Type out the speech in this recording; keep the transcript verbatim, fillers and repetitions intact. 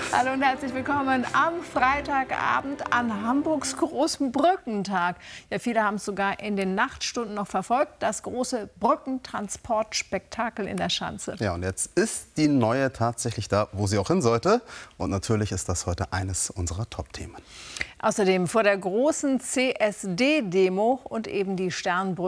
Hallo und herzlich willkommen am Freitagabend an Hamburgs großem Brückentag. Ja, viele haben es sogar in den Nachtstunden noch verfolgt, das große Brückentransportspektakel in der Schanze. Ja, und jetzt ist die neue tatsächlich da, wo sie auch hin sollte. Und natürlich ist das heute eines unserer Top-Themen. Außerdem vor der großen C S D-Demo und eben die Sternbrücke.